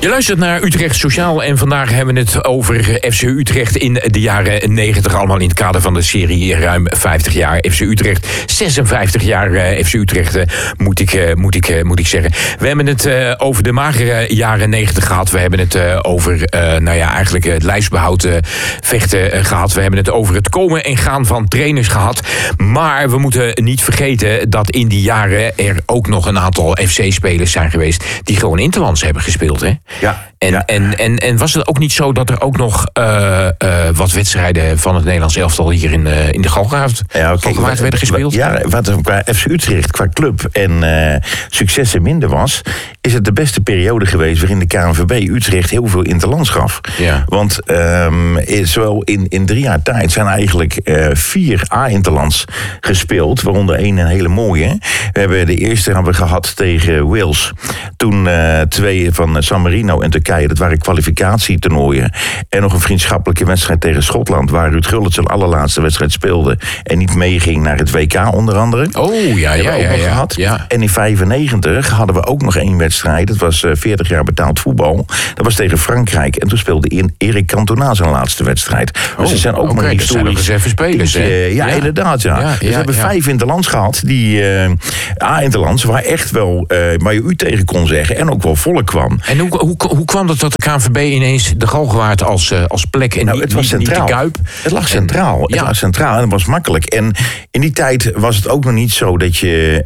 Je luistert naar Utrecht Sociaal en vandaag hebben we het over FC Utrecht in de jaren 90. Allemaal in het kader van de serie ruim 50 jaar FC Utrecht. 56 jaar FC Utrecht, moet ik zeggen. We hebben het over de magere jaren 90 gehad. We hebben het over eigenlijk het lijfsbehoud vechten gehad. We hebben het over het komen en gaan van trainers gehad. Maar we moeten niet vergeten dat in die jaren er ook nog een aantal FC-spelers zijn geweest die gewoon interlands hebben gespeeld, hè? Ja. En was het ook niet zo dat er ook nog wat wedstrijden van het Nederlands elftal hier in de Galgenwaard werden gespeeld? Ja, wat er qua FC Utrecht, qua club en successen minder was, is het de beste periode geweest waarin de KNVB Utrecht heel veel interlands gaf. Ja. Want zowel in 3 jaar tijd zijn eigenlijk 4 A-interlands gespeeld, waaronder een hele mooie. We hebben de eerste gehad tegen Wales. Toen 2 van San Marino en Turkije. Dat waren kwalificatietoernooien. En nog een vriendschappelijke wedstrijd tegen Schotland, waar Ruud Gullit zijn allerlaatste wedstrijd speelde en niet meeging naar het WK onder andere. Oh, ja. Gehad. Ja. En in 1995 hadden we ook nog 1 wedstrijd. Dat was 40 jaar betaald voetbal. Dat was tegen Frankrijk. En toen speelde Erik Cantona zijn laatste wedstrijd. Dus er zijn ook nog historisch even spelers. Ja, inderdaad, ja. Dus we hebben 5 interlands gehad, die A-interlands, waar echt wel waar je u tegen kon zeggen en ook wel volk kwam. En hoe kwam dat de KNVB ineens de Galgenwaard als plek en het was niet de Kuip? Het lag centraal. Het lag centraal en dat was makkelijk. En in die tijd was het ook nog niet zo dat je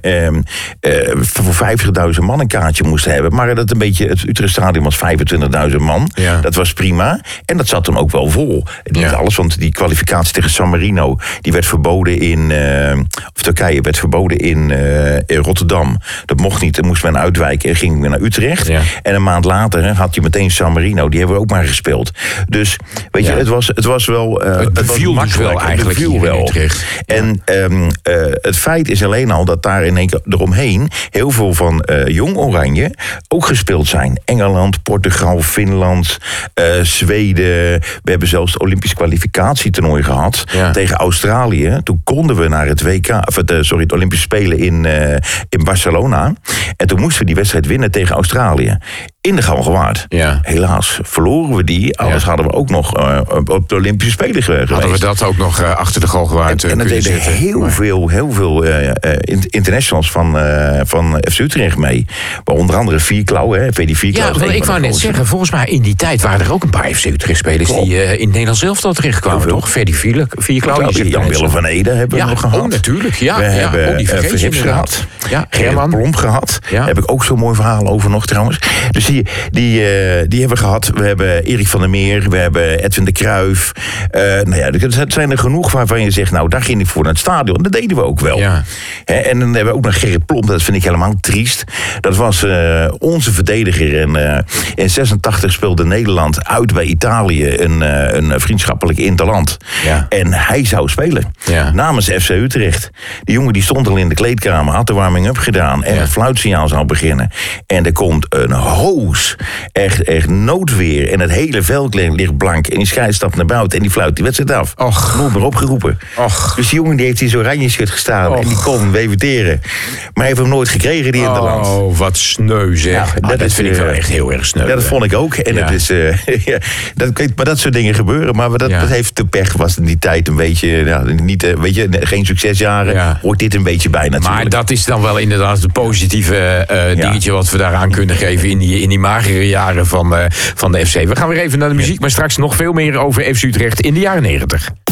voor 50.000 man een kaartje moest hebben. Maar dat een beetje, het Utrechtstadion was 25.000 man. Ja. Dat was prima. En dat zat hem ook wel vol. Niet alles, want die kwalificatie tegen San Marino, die werd verboden in Turkije werd verboden in Rotterdam. Dat mocht niet. Dan moest men uitwijken en ging weer naar Utrecht. Ja. En een maand later had je meteen San Marino. Die hebben we ook maar gespeeld. Dus weet je, het was wel het beviel dus wel eigenlijk hier in Utrecht. En het feit is alleen al dat daar in één keer eromheen heel veel van Jong Oranje ook gespeeld zijn. Engeland, Portugal, Finland, Zweden. We hebben zelfs het Olympisch kwalificatietoernooi gehad tegen Australië. Toen konden we naar het het Olympische Spelen in Barcelona. En toen moesten we die wedstrijd winnen tegen Australië. In de Galgenwaard. Ja. Helaas verloren we die. Anders hadden we ook nog op de Olympische Spelen geweest. Hadden we dat ook nog achter de Galgenwaard en dat deden heel veel internationals van FC Utrecht mee. Maar onder andere Vierklauw. Die Vierklauw. Ja, ik wou net zeggen, volgens mij in die tijd waren er ook een paar FC Utrecht-spelers die in het Nederlands elftal terechtkwamen, toch? Ferdy Vierklauw. Jan-Willem van Eden hebben we nog gehad. Oh, natuurlijk. Ja, we hebben Verhips gehad. Gerrit Plomp gehad. Daar heb ik ook zo'n mooi verhaal over nog trouwens. Dus die hebben we gehad. We hebben Erik van der Meer. We hebben Edwin de Cruijff. Het zijn er genoeg waarvan je zegt, nou, daar ging ik voor naar het stadion. Dat deden we ook wel. Ja. En dan hebben we ook nog Gerrit Plomp. Dat vind ik helemaal triest. Dat was onze verdediger. En in 86 speelde Nederland uit bij Italië een vriendschappelijk interland. Ja. En hij zou spelen. Ja. Namens FC Utrecht. Die jongen die stond al in de kleedkamer. Had de warming-up gedaan. En het fluitsignaal zou beginnen. En er komt een hoos. Echt noodweer. En het hele veld ligt blank. En die scheids stapt naar buiten. En die fluit die wedstrijd af. Nooit meer opgeroepen. Dus die jongen die heeft in zo'n oranje shirt gestaan. En die kon weviteren. Maar hij heeft hem nooit gekregen, die interland. Oh, wat sneu zeg. Ja, dat vind ik wel echt heel erg sneu. Ja, dat vond ik ook. En het is, maar dat soort dingen gebeuren. Maar dat heeft de pech. Was in die tijd een beetje, geen succesjaren. Hoort dit een beetje bij natuurlijk. Maar dat is dan wel inderdaad het positieve dingetje wat we daaraan kunnen geven in die magere jaren van de FC. We gaan weer even naar de muziek, maar straks nog veel meer over FC Utrecht in de jaren 90.